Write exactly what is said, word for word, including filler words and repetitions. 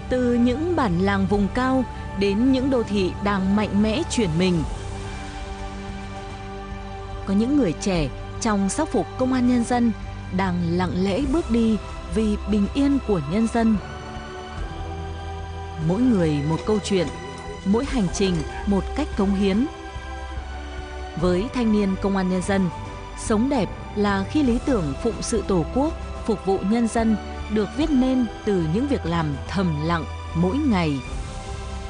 từ những bản làng vùng cao đến những đô thị đang mạnh mẽ chuyển mình. Có những người trẻ trong sắc phục công an nhân dân đang lặng lẽ bước đi vì bình yên của nhân dân. Mỗi người một câu chuyện, mỗi hành trình một cách cống hiến. Với thanh niên công an nhân dân, sống đẹp là khi lý tưởng phụng sự Tổ quốc, phục vụ nhân dân được viết nên từ những việc làm thầm lặng mỗi ngày.